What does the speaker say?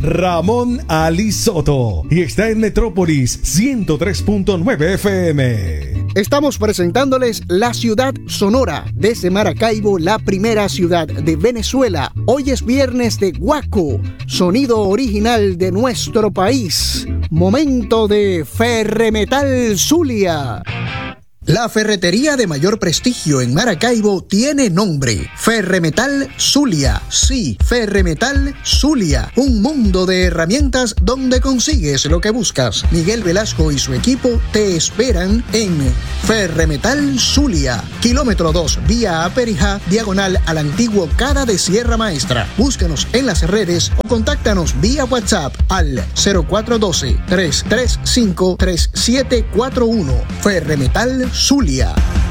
Ramón Ali Soto y está en Metrópolis 103.9 FM. Estamos presentándoles la ciudad sonora desde Maracaibo, la primera ciudad de Venezuela. Hoy es viernes de Guaco, sonido original de nuestro país. Momento de Ferremetal Zulia. La ferretería de mayor prestigio en Maracaibo tiene nombre: Ferremetal Zulia. Sí, Ferremetal Zulia. Un mundo de herramientas donde consigues lo que buscas. Miguel Velasco y su equipo te esperan en Ferremetal Zulia, kilómetro 2, vía Aperijá, diagonal al antiguo Cara de Sierra Maestra. Búscanos en las redes o contáctanos vía WhatsApp al 0412-335-3741. Ferremetal Zulia.